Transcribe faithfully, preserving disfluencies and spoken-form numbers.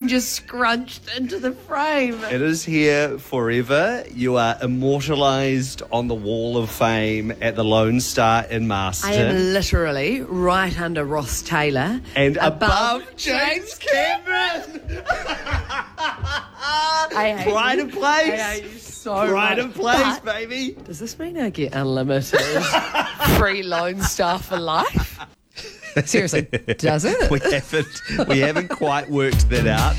just scrunched into the frame. It is here forever. You are immortalised on the wall of fame at the Lone Star in Marston. I am literally right under Ross Taylor. And above, above James Cameron. Pride of place. I hate you so Pride much. of place, But baby. does this mean I get unlimited free Lone Star for life? Seriously, does it? We haven't, we haven't quite worked that out.